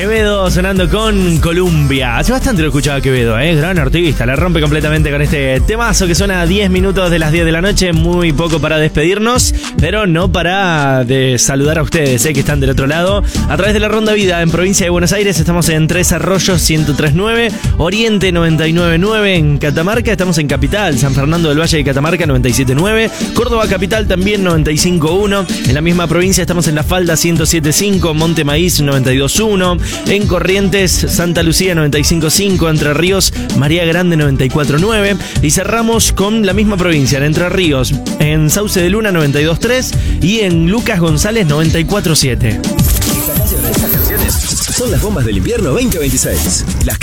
Quevedo sonando con Columbia. Hace bastante lo escuchaba Quevedo, gran artista. La rompe completamente con este temazo que suena a 10 minutos de las 10 de la noche. Muy poco para despedirnos, pero no para de saludar a ustedes, que están del otro lado. A través de la Ronda Vida en Provincia de Buenos Aires estamos en Tres Arroyos 103.9, Oriente 99.9 en Catamarca. Estamos en Capital, San Fernando del Valle de Catamarca 97.9, Córdoba Capital también 95.1. En la misma provincia estamos en La Falda 107.5, Monte Maíz 92.1. En Corrientes, Santa Lucía 95.5, Entre Ríos, María Grande 94.9. Y cerramos con la misma provincia, en Entre Ríos, en Sauce de Luna 92.3 y en Lucas González 94.7. Estas canciones son las bombas del invierno 2026. Las que